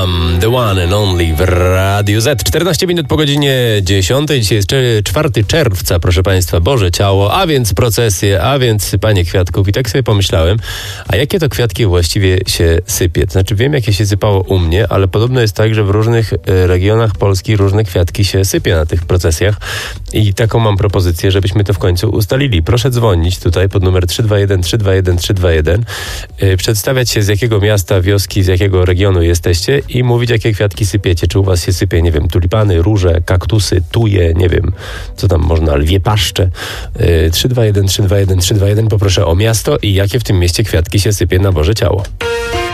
Liam, the one and only w Radiu Z. 14 minut po godzinie 10. Dzisiaj jest 4 czerwca, proszę Państwa, Boże Ciało, a więc procesje, a więc sypanie kwiatków. I tak sobie pomyślałem, a jakie to kwiatki właściwie się sypie? To znaczy wiem, jakie się sypało u mnie, ale podobno jest tak, że w różnych regionach Polski różne kwiatki się sypie na tych procesjach. I taką mam propozycję, żebyśmy to w końcu ustalili. Proszę dzwonić tutaj pod numer 321 321 321, przedstawiać się, z jakiego miasta, wioski, z jakiego regionu jesteście i mówić, jakie kwiatki sypiecie. Czy u was się sypie, nie wiem, tulipany, róże, kaktusy, tuje, nie wiem, co tam można, lwie paszcze. 321 321 321, poproszę o miasto i jakie w tym mieście kwiatki się sypie na Boże Ciało.